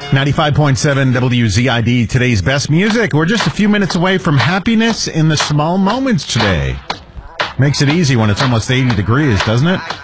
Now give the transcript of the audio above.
95.7 WZID, today's best music. We're just a few minutes away from happiness in the small moments today. Makes it easy when it's almost 80 degrees, doesn't it?